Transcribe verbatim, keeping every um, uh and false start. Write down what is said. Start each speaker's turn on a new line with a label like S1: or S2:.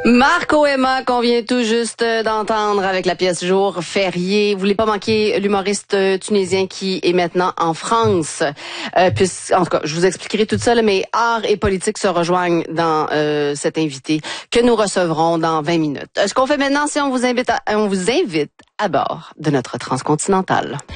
S1: Marc Oema, qu'on vient tout juste d'entendre avec la pièce Jour férié. Vous voulez pas manquer l'humoriste tunisien qui est maintenant en France. Euh, puis, en tout cas, je vous expliquerai tout ça, là, mais art et politique se rejoignent dans euh, cet invité que nous recevrons dans vingt minutes. Ce qu'on fait maintenant, c'est on vous invite à, on vous invite à bord de notre transcontinentale.